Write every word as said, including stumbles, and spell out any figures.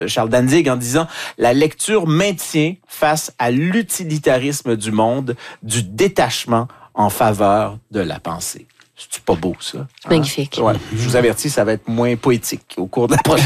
Charles Danzig en disant « La lecture maintient face à l'utilitarisme du monde du détachement en faveur de la pensée. » C'est pas beau, ça? C'est magnifique. Hein? Ouais. Je vous avertis, ça va être moins poétique au cours de la prochaine.